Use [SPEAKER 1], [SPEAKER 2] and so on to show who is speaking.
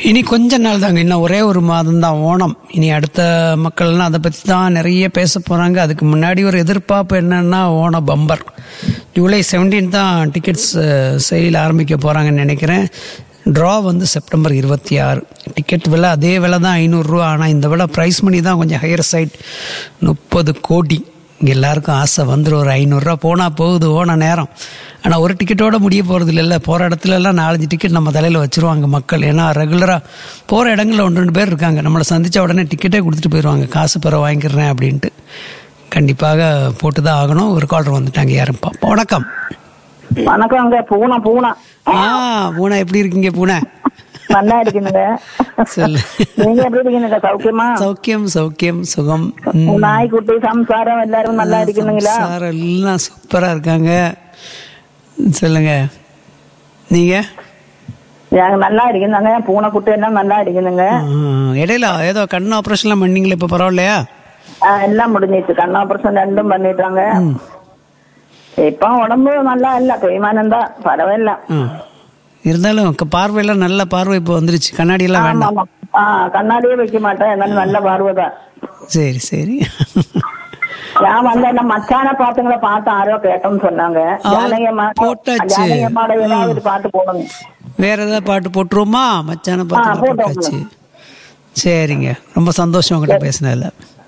[SPEAKER 1] இனி கொஞ்ச நாள் தாங்க, இன்னும் ஒரே ஒரு மாதம் தான் ஓணம். இனி அடுத்த மக்கள்லாம் அதை பற்றி தான் நிறைய பேச போகிறாங்க. அதுக்கு முன்னாடி ஒரு எதிர்பார்ப்பு என்னன்னா, ஓண பம்பர் ஜூலை 17 தான் டிக்கெட்ஸ் சேல் ஆரம்பிக்க போகிறாங்கன்னு நினைக்கிறேன். ட்ரா வந்து செப்டம்பர் 26. டிக்கெட் விலை அதே விலை தான், 500 ரூபா. ஆனால் இந்த விலை ப்ரைஸ் மணி தான் கொஞ்சம் ஹையர் சைட், 30 கோடி. இங்கே எல்லாருக்கும் ஆசை வந்துடும், ஒரு 500 ரூபா போனால் போகுது ஓன நேரம். ஆனால் ஒரு டிக்கெட்டோட முடிய போகிறது இல்லைல்ல. போகிற இடத்துலலாம் 4-5 டிக்கெட் நம்ம தலையில் வச்சுருவாங்க மக்கள். ஏன்னா ரெகுலராக போகிற இடங்களில் 1-2 பேர் இருக்காங்க, நம்மளை சந்தித்த உடனே டிக்கெட்டே கொடுத்துட்டு போயிடுவாங்க, காசு பெற வாங்கிக்கிறேன் அப்படின்ட்டு. கண்டிப்பாக போட்டு தான் ஆகணும். ஒரு காலர் வந்துட்டாங்க, யாரும் பாப்பா. வணக்கம்.
[SPEAKER 2] வணக்கங்க. பூனா
[SPEAKER 1] பூனா எப்படி இருக்கீங்க? பூனா
[SPEAKER 2] நல்லா இருக்குங்க.
[SPEAKER 1] சொல்லு.
[SPEAKER 2] நீங்க எப்படி இருக்கீங்க? சௌக்கியமா?
[SPEAKER 1] சௌக்கியம் சௌக்கியம் சுகம்.
[SPEAKER 2] நாய்க்குட்டி சம்சாரம் எல்லாரும் நல்லா இருக்குங்களா?
[SPEAKER 1] சார் எல்லாம் சூப்பரா இருக்காங்க. சொல்லுங்க நீங்க.
[SPEAKER 2] நல்லா இருக்குங்க. பூனைக்குட்டி எல்லாம் நல்லா இருக்குதுங்க.
[SPEAKER 1] இடையில ஏதோ கண் ஆபரேஷன் பண்ணீங்களா? இப்ப பரவாயில்லையா?
[SPEAKER 2] எல்லாம் முடிஞ்சிச்சு. கண் ஆபரேஷன் 2 பண்ணிட்டாங்க. இப்ப உடம்பு நல்லா இல்ல, தேய்மானம் தான், பரவாயில்ல.
[SPEAKER 1] இருந்தாலும் பார்வையெல்லாம் நல்ல பார்வை இப்போ வந்துருச்சு. கண்ணாடி எல்லாம் வேண்டாம்.
[SPEAKER 2] கண்ணாடியே வைக்க மாட்டேன், என்னால நல்ல பார்வை தான்.
[SPEAKER 1] சரி சரி.
[SPEAKER 2] நான் வந்து என்ன மச்சான பாட்டுங்களை பார்த்து ஆரோ கேட்டோம்னு சொன்னாங்க. ஏதாவது பாட்டு போடுங்க.
[SPEAKER 1] வேற ஏதாவது பாட்டு போட்டுருவோமா? மச்சான பாட்டு போட்டாச்சு. சரிங்க, ரொம்ப சந்தோஷம் உங்ககிட்ட பேசினதுல.